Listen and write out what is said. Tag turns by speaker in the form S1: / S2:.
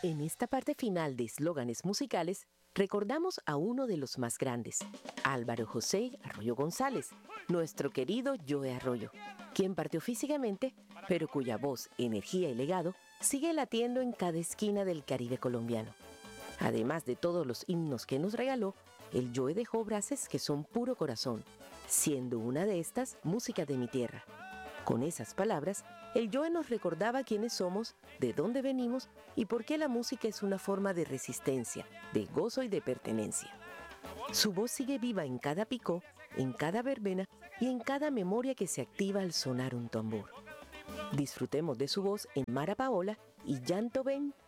S1: En esta parte final de eslóganes musicales, recordamos a uno de los más grandes, Álvaro José Arroyo González, nuestro querido Joe Arroyo, quien partió físicamente, pero cuya voz, energía y legado sigue latiendo en cada esquina del Caribe colombiano. Además de todos los himnos que nos regaló, el Joe dejó frases que son puro corazón, siendo una de estas música de mi tierra. Con esas palabras, el Joe nos recordaba quiénes somos, de dónde venimos y por qué la música es una forma de resistencia, de gozo y de pertenencia. Su voz sigue viva en cada picó, en cada verbena y en cada memoria que se activa al sonar un tambor. Disfrutemos de su voz en Mara Paola y Llanto Ven